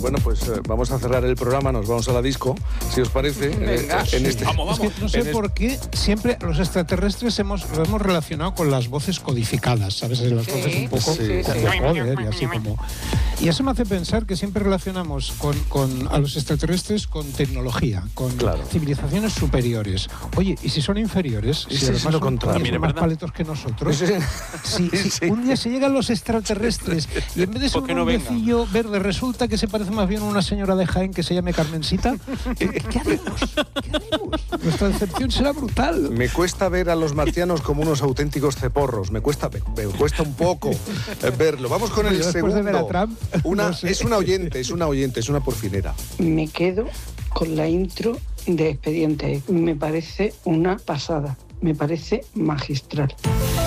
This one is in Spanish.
Bueno, pues vamos a cerrar el programa, nos vamos a la disco, si os parece. En este... Vamos. Es que no sé por qué siempre los extraterrestres lo hemos relacionado con las voces codificadas, ¿sabes? Las voces un poco de poder y así como... Y eso me hace pensar que siempre relacionamos a los extraterrestres con tecnología, con civilizaciones superiores. Oye, ¿y si son inferiores? Si además lo son contrario. más paletos que nosotros. Si un día se llegan los extraterrestres y en vez de ser un hombrecillo verde resulta que se parece más bien a una señora de Jaén que se llame Carmencita, ¿qué haremos? Nuestra decepción será brutal. Me cuesta ver a los marcianos como unos auténticos ceporros. Me cuesta un poco verlo. Vamos con el segundo. De ver a Trump, Es una oyente, es una porfinera. Me quedo con la intro de Expediente. Me parece una pasada. Me parece magistral.